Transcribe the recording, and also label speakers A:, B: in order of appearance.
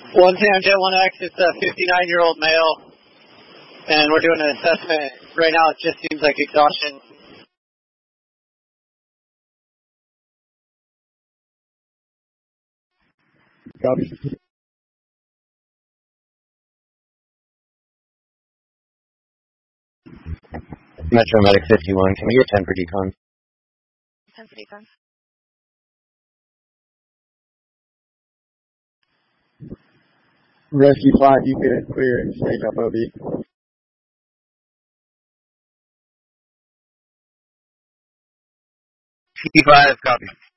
A: One Sam Jet 1X, it's a 59-year-old male, and we're doing an assessment. Right now it just seems like exhaustion.
B: Copy.
C: Metro Medic 51, can we get 10 for decon?
D: 10 for decon.
B: Rescue 5, you can clear and stay up OB.
C: 55, copy.